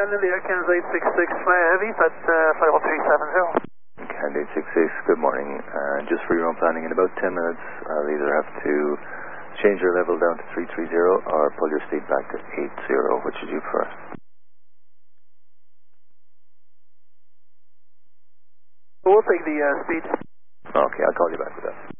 India, Kansas 866, fly heavy, that's 50370. Candidate 66, good morning. Just for your own planning, in about 10 minutes, I'll either have to change your level down to 330 or pull your speed back to 80. Which would you prefer? We'll take the speed. Okay, I'll call you back with that.